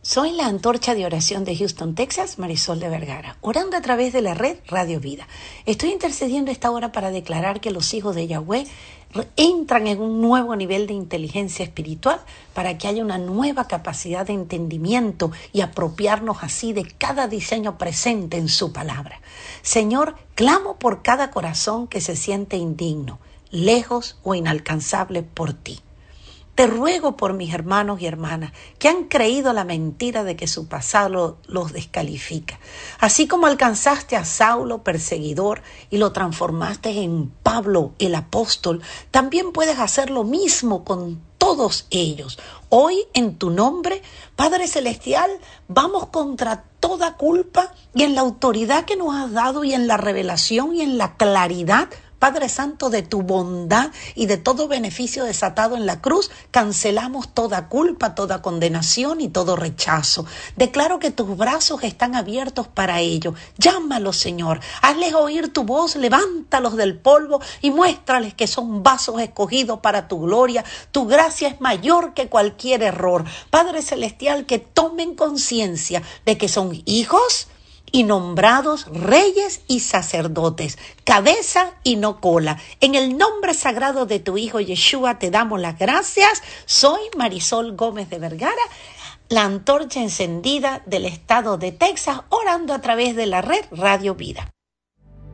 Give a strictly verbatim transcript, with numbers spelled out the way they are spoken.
Soy la antorcha de oración de Houston, Texas, Marisol de Vergara, orando a través de la red Radio Vida. Estoy intercediendo esta hora para declarar que los hijos de Yahweh entran en un nuevo nivel de inteligencia espiritual para que haya una nueva capacidad de entendimiento y apropiarnos así de cada diseño presente en su palabra. Señor, clamo por cada corazón que se siente indigno, lejos o inalcanzable por ti. Te ruego por mis hermanos y hermanas que han creído la mentira de que su pasado los descalifica. Así como alcanzaste a Saulo, perseguidor, y lo transformaste en Pablo, el apóstol, también puedes hacer lo mismo con todos ellos. Hoy, en tu nombre, Padre Celestial, vamos contra toda culpa y en la autoridad que nos has dado y en la revelación y en la claridad, Padre Santo, de tu bondad y de todo beneficio desatado en la cruz, cancelamos toda culpa, toda condenación y todo rechazo. Declaro que tus brazos están abiertos para ello. Llámalos, Señor. Hazles oír tu voz, levántalos del polvo y muéstrales que son vasos escogidos para tu gloria. Tu gracia es mayor que cualquier error. Padre Celestial, que tomen conciencia de que son hijos y nombrados reyes y sacerdotes, cabeza y no cola. En el nombre sagrado de tu Hijo Yeshua te damos las gracias. Soy Marisol Gómez de Vergara, la antorcha encendida del estado de Texas, orando a través de la red Radio Vida.